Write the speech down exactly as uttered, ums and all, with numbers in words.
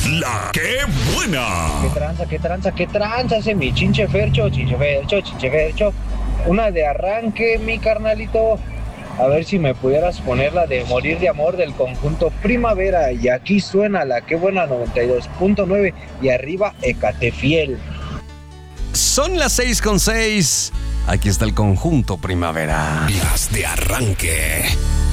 La que buena. ¿Qué tranza, qué tranza, qué tranza ese mi chinche Fercho, chinche Fercho, chinche Fercho? Una de arranque, mi carnalito. A ver si me pudieras poner la de Morir de Amor del conjunto Primavera. Y aquí suena la que buena noventa y dos punto nueve y arriba Ecatefiel. Son las seis con seis. Aquí está el conjunto Primavera. Las de arranque.